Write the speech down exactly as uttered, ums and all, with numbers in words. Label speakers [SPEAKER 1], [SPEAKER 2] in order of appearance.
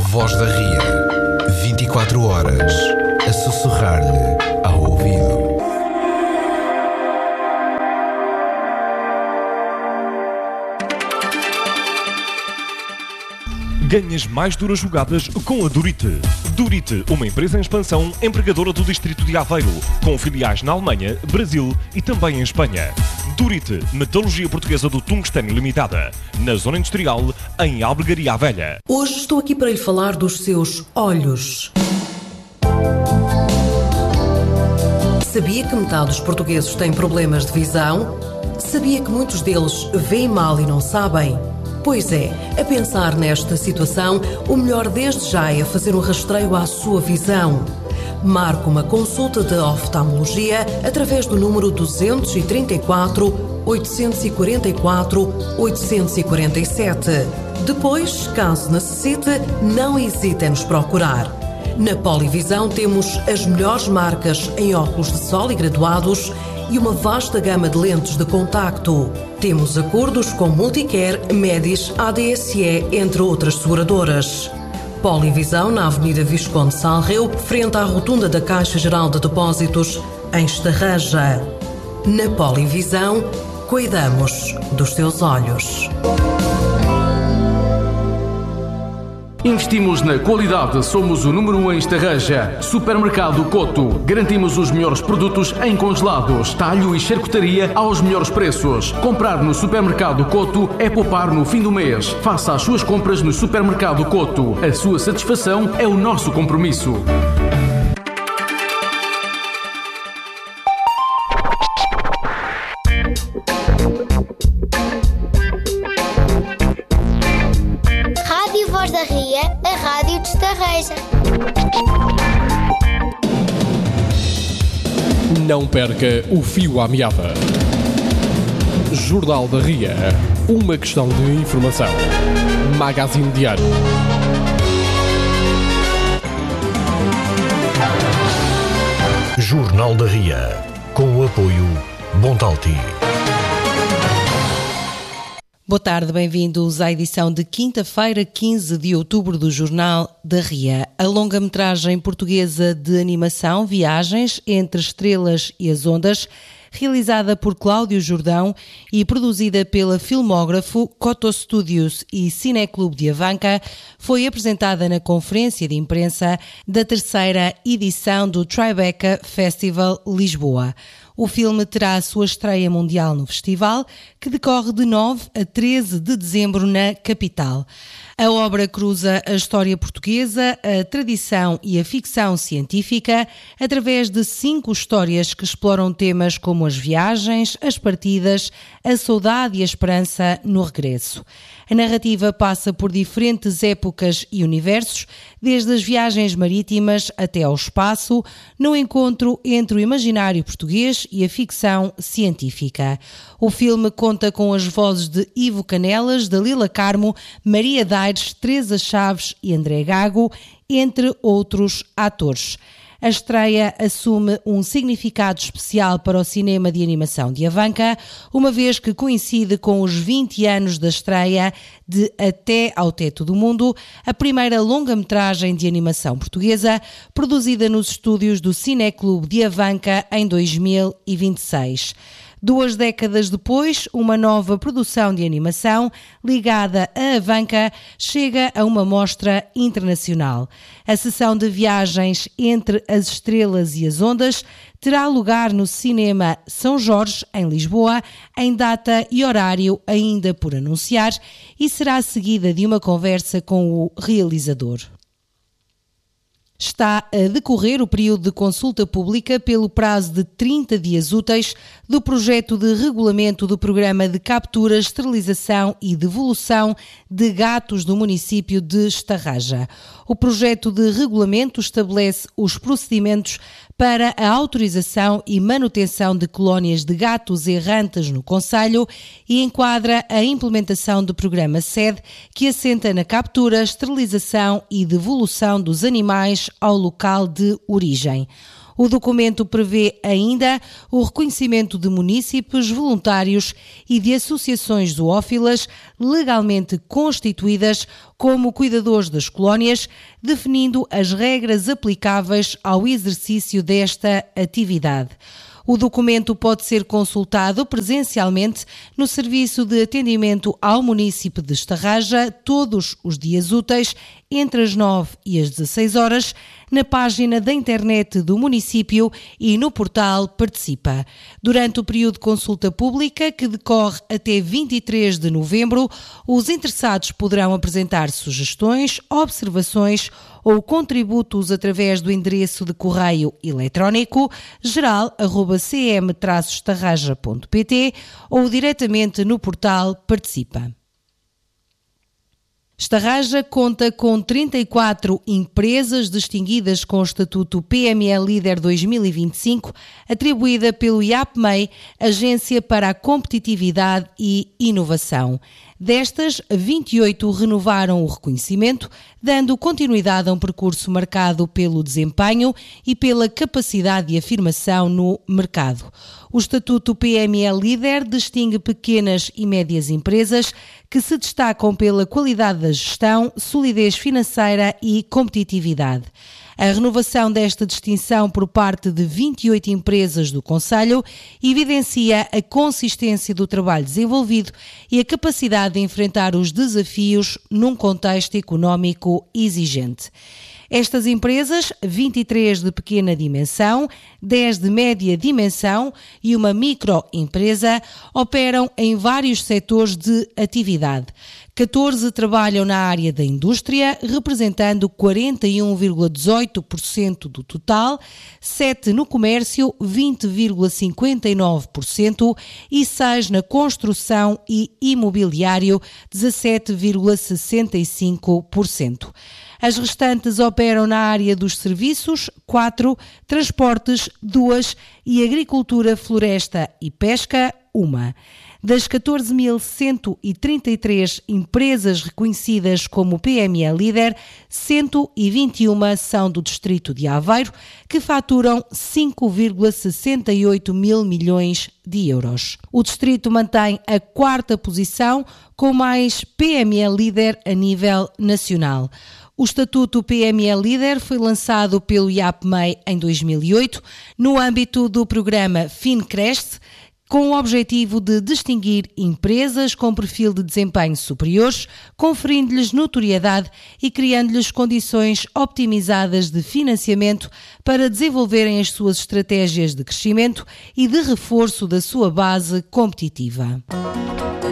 [SPEAKER 1] Voz da Ria, vinte e quatro horas, a sussurrar-lhe ao ouvido.
[SPEAKER 2] Ganhas mais duras jogadas com a Durite. Durite, uma empresa em expansão, empregadora do distrito de Aveiro, com filiais na Alemanha, Brasil e também em Espanha. Durite, metalurgia portuguesa do tungstênio limitada, na zona industrial, em Albergaria à Velha.
[SPEAKER 3] Hoje estou aqui para lhe falar dos seus olhos. Sabia que metade dos portugueses têm problemas de visão? Sabia que muitos deles veem mal e não sabem? Pois é, a pensar nesta situação, o melhor desde já é fazer um rastreio à sua visão. Marque uma consulta de oftalmologia através do número duzentos e trinta e quatro, oitocentos e quarenta e quatro, oitocentos e quarenta e sete. Depois, caso necessite, não hesite em nos procurar. Na Polivisão temos as melhores marcas em óculos de sol e graduados e uma vasta gama de lentes de contacto. Temos acordos com Multicare, Medis, A D S E, entre outras seguradoras. Polivisão na Avenida Visconde Salreu, frente à rotunda da Caixa Geral de Depósitos, em Estarreja. Na Polivisão, cuidamos dos seus olhos.
[SPEAKER 4] Investimos na qualidade, somos o número um em Estarreja. Supermercado Coto. Garantimos os melhores produtos em congelados, talho e charcutaria aos melhores preços. Comprar no Supermercado Coto é poupar no fim do mês. Faça as suas compras no Supermercado Coto. A sua satisfação é o nosso compromisso.
[SPEAKER 5] Voz da Ria, a rádio de Estarreja.
[SPEAKER 6] Não perca o fio à meada. Jornal da Ria, uma questão de informação. Magazine Diário.
[SPEAKER 1] Jornal da Ria, com o apoio Bontalti.
[SPEAKER 7] Boa tarde, bem-vindos à edição de quinta-feira, quinze de outubro do Jornal da Ria. A longa-metragem portuguesa de animação Viagens entre Estrelas e as Ondas, realizada por Cláudio Jordão e produzida pela Filmógrafo, Coto Studios e Cineclube de Avanca, foi apresentada na conferência de imprensa da terceira edição do Tribeca Festival Lisboa. O filme terá a sua estreia mundial no festival, que decorre de nove a treze de dezembro na capital. A obra cruza a história portuguesa, a tradição e a ficção científica através de cinco histórias que exploram temas como as viagens, as partidas, a saudade e a esperança no regresso. A narrativa passa por diferentes épocas e universos, desde as viagens marítimas até ao espaço, no encontro entre o imaginário português e a ficção científica. O filme conta com as vozes de Ivo Canelas, Dalila Carmo, Maria Daires, Teresa Chaves e André Gago, entre outros atores. A estreia assume um significado especial para o cinema de animação de Avanca, uma vez que coincide com os vinte anos da estreia de Até ao Teto do Mundo, a primeira longa-metragem de animação portuguesa, produzida nos estúdios do Cineclube de Avanca em dois mil e vinte e seis. Duas décadas depois, uma nova produção de animação ligada à Avanca chega a uma mostra internacional. A sessão de Viagens entre as Estrelas e as Ondas terá lugar no Cinema São Jorge, em Lisboa, em data e horário ainda por anunciar, e será seguida de uma conversa com o realizador. Está a decorrer o período de consulta pública pelo prazo de trinta dias úteis do projeto de regulamento do Programa de Captura, Esterilização e Devolução de Gatos do município de Estarreja. O projeto de regulamento estabelece os procedimentos para a autorização e manutenção de colónias de gatos errantes no concelho e enquadra a implementação do programa SED, que assenta na captura, esterilização e devolução dos animais ao local de origem. O documento prevê ainda o reconhecimento de munícipes, voluntários e de associações zoófilas legalmente constituídas como cuidadores das colónias, definindo as regras aplicáveis ao exercício desta atividade. O documento pode ser consultado presencialmente no Serviço de Atendimento ao Munícipe de Estarraja todos os dias úteis, entre as nove e as dezasseis horas, na página da internet do município e no portal Participa. Durante o período de consulta pública, que decorre até vinte e três de novembro, os interessados poderão apresentar sugestões, observações ou contributos através do endereço de correio eletrónico geral arroba c m traço estarraja ponto p t ou diretamente no portal Participa. Estarraja conta com trinta e quatro empresas distinguidas com o estatuto P M E Líder dois mil e vinte e cinco, atribuída pelo I A P M E I, Agência para a Competitividade e Inovação. Destas, vinte e oito renovaram o reconhecimento, dando continuidade a um percurso marcado pelo desempenho e pela capacidade de afirmação no mercado. O estatuto P M E Líder distingue pequenas e médias empresas que se destacam pela qualidade da gestão, solidez financeira e competitividade. A renovação desta distinção por parte de vinte e oito empresas do Conselho evidencia a consistência do trabalho desenvolvido e a capacidade de enfrentar os desafios num contexto económico exigente. Estas empresas, vinte e três de pequena dimensão, dez de média dimensão e uma microempresa, operam em vários setores de atividade. catorze trabalham na área da indústria, representando quarenta e um vírgula dezoito por cento do total, sete no comércio, vinte vírgula cinquenta e nove por cento e seis na construção e imobiliário, dezassete vírgula sessenta e cinco por cento. As restantes operam na área dos serviços, quatro, transportes, duas e agricultura, floresta e pesca, uma. Das catorze mil cento e trinta e três empresas reconhecidas como P M E Líder, cento e vinte e uma são do distrito de Aveiro, que faturam cinco vírgula sessenta e oito mil milhões de euros. O distrito mantém a quarta posição, com mais P M E Líder a nível nacional. O estatuto P M E Líder foi lançado pelo I A P M E I em dois mil e oito, no âmbito do programa FinCresce, com o objetivo de distinguir empresas com perfil de desempenho superiores, conferindo-lhes notoriedade e criando-lhes condições optimizadas de financiamento para desenvolverem as suas estratégias de crescimento e de reforço da sua base competitiva.